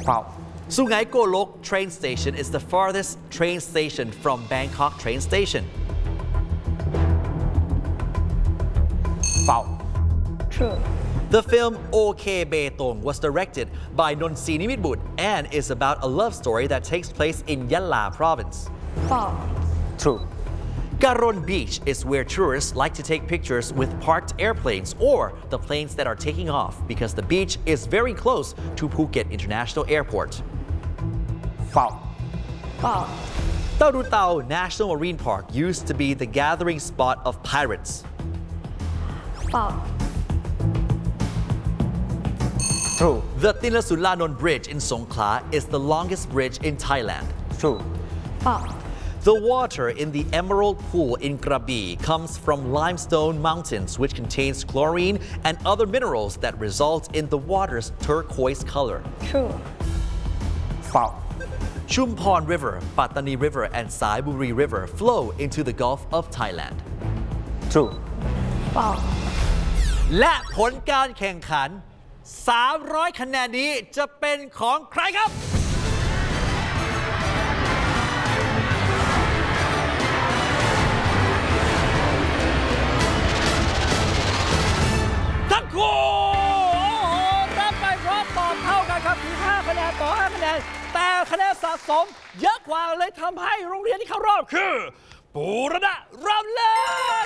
Wow. Sungai Golok train station is the farthest train station from Bangkok train station. Wow. True. The film OK Betong was directed by Nonsi Nimitbutt and is about a love story that takes place in Yala province. False. True. Garon Beach is where tourists like to take pictures with parked airplanes or the planes that are taking off because the beach is very close to Phuket International Airport. Wow. False. Taurutau National Marine Park used to be the gathering spot of pirates. False. True. The Tinlasulanon Bridge in Songkhla is the longest bridge in Thailand. True. False. The water in the Emerald Pool in Krabi comes from limestone mountains, which contains chlorine and other minerals that result in the water's turquoise color. True. Wow. Chumpon River, Pattani River, and Saiburi River flow into the Gulf of Thailand. True. False. และผลการแข่งขัน 300 คะแนนนี้จะเป็นของใครครับ ทั้งคู่รับไปพร้อมตอบเท่ากันครับคือ5คะแนนต่อ5คะแนนแต่คะแนนสะสมเยอะกว่าเลยทำให้โรงเรียนที่เข้ารอบคือบูรณะรำเลิศ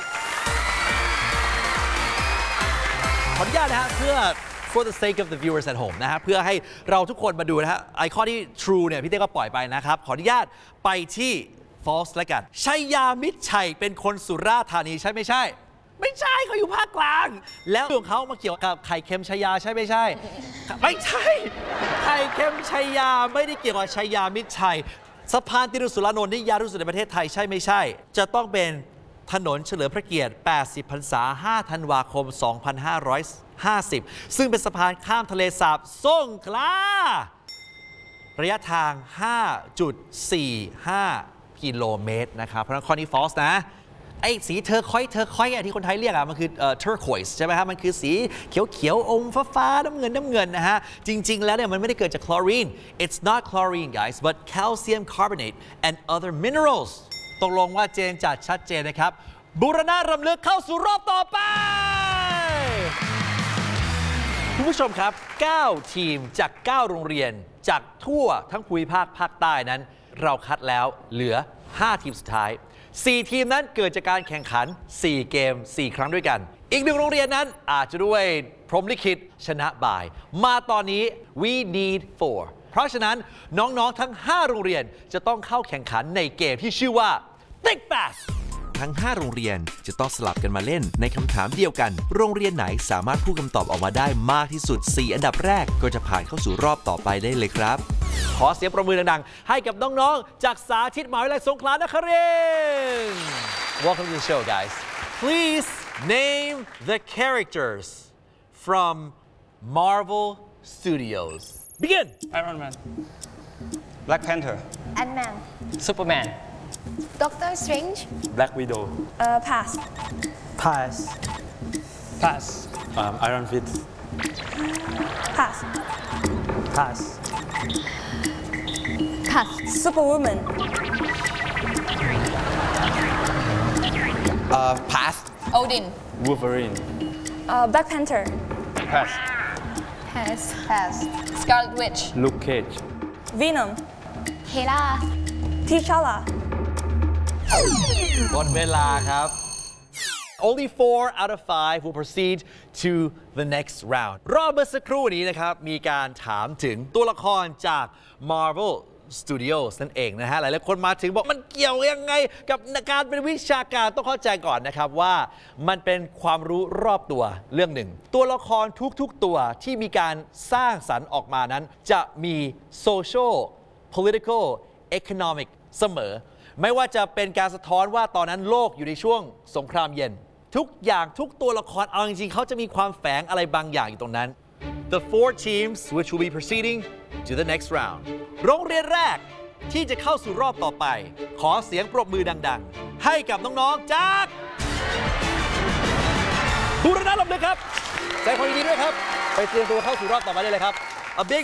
ขออนุญาตนะฮะเพื่อ for the sake of the viewers at home นะฮะเพื่อให้เราทุกคนมาดูนะฮะไอคอนที่ true เนี่ยพี่เต้ก็ปล่อยไปนะครับขออนุญาตไปที่ false แล้วกันชัยยามิตรชัยเป็นคนสุราษฎร์ธานีใช่ไม่ใช่ไม่ใช่เขาอยู่ภาคกลางแล้วเรื่องเขามาเกี่ยวกับไข่เค็มชัยยาใช่ไม่ใช่ไม่ใช่ไข่เค็มชัยยาไม่ได้เกี่ยวกับชัยยามิตรชัยสะพานติรุสุรานนท์นี่ยาวที่สุดในประเทศไทยใช่ไม่ใช่จะต้องเป็นถนนเฉลิมพระเกียรติ80 พรรษา 5 ธันวาคม 2550 ซึ่งเป็นสะพานข้ามทะเลสาบสงขลาระยะทาง 5.45 กิโลเมตรนะครับเพราะฉะนั้นข้อนี้ false นะไอ้สีเทอร์คอยที่คนไทยเรียกอะมันคือturquoise ใช่ไหมครับมันคือสีเขียวๆอมฟ้าน้ำเงินนะฮะจริงๆแล้วเนี่ยมันไม่ได้เกิดจาก chlorine it's not chlorine guys but calcium carbonate and other minerals ตกลงว่าเจนจัดชัดเจนนะครับบูรณะรำลึกเข้าสู่รอบต่อไปคุณผู้ชมครับ9ทีมจาก9โรงเรียนจากทั่วทั้งภูมิภาคภาคใต้นั้นเราคัดแล้วเหลือ5ทีมสุดท้าย4ทีมนั้นเกิดจากการแข่งขัน4เกม4ครั้งด้วยกันอีก1โรงเรียนนั้นอาจจะด้วยพรหมลิขิตชนะบ่ายมาตอนนี้ we need 4เพราะฉะนั้นน้องๆทั้ง5โรงเรียนจะต้องเข้าแข่งขันในเกมที่ชื่อว่า Think Fast ทั้ง5โรงเรียนจะต้องสลับกันมาเล่นในคำถามเดียวกันโรงเรียนไหนสามารถพูดคำตอบออกมาได้มากที่สุด4อันดับแรกก็จะผ่านเข้าสู่รอบต่อไปได้เลยครับขอเสียงปรบมือดังๆให้กับน้องๆจากสาธิตมหาวิทยาลัยสงขลานครินทร์ Welcome to the show guys Please name the characters from Marvel Studios Begin Iron Man Black Panther Ant-Man. Superman Doctor Strange. Black Widow Pass. Pass. Pass Iron Fist Pass. Pass. Pass. Superwoman. Pass. Odin. Wolverine Black Panther. Pass Pass. Pass. Scarlet Witch. Luke Cage Venom. Hela. T'Challa. หมดเวลาครับ Only 4 out of 5 will proceed to the next round รอบเมื่อสักครู่นี้นะครับมีการถามถึงตัวละครจาก Marvel Studios นั่นเองนะฮะหลายๆคนมาถึงบอกมันเกี่ยวยังไงกับการเป็นวิชาการต้องเข้าใจก่อนนะครับว่ามันเป็นความรู้รอบตัวเรื่องหนึ่งตัวละครทุกๆตัวที่มีการสร้างสรรค์ออกมานั้นจะมี social political economic เสมอไม่ว่าจะเป็นการสะท้อนว่าตอนนั้นโลกอยู่ในช่วงสงครามเย็นทุกอย่างทุกตัวละครเอาจริงๆเขาจะมีความแฝงอะไรบางอย่างอยู่ตรงนั้น The 4 teams which will be proceeding to the next round โรงเรียนแรกที่จะเข้าสู่รอบต่อไปขอเสียงปรบมือดังๆให้กับน้องๆจากบูรณะรำลึกครับแสดงความยินดีด้วยครับไปเตรียมตัวเข้าสู่รอบต่อไปได้เลยครับ A big